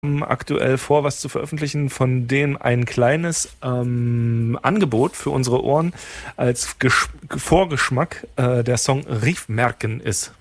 aktuell vor, was zu veröffentlichen, von dem ein kleines Angebot für unsere Ohren als Vorgeschmack der Song Riefmerken ist.